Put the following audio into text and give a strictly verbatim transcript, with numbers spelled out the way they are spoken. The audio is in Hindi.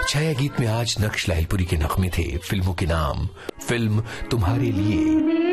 छाया गीत में आज नक्श लाहिलपुरी के नगमे थे। फिल्मों के नाम, फिल्म तुम्हारे लिए।